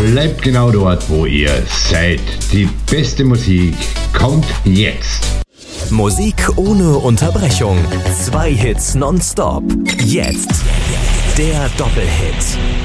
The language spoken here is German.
Bleibt genau dort, wo ihr seid. Die beste Musik kommt jetzt. Musik ohne Unterbrechung. 2 Hits nonstop. Jetzt der Doppelhit.